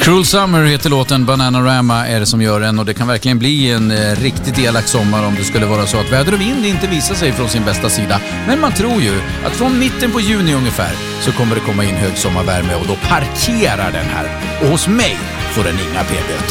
Cruel Summer heter låten, Bananarama är det som gör den, och det kan verkligen bli en riktigt elak sommar om det skulle vara så att väder och vind inte visar sig från sin bästa sida. Men man tror ju att från mitten på juni ungefär så kommer det komma in högsommarvärme och då parkerar den här. Och hos mig får den inga p-böter.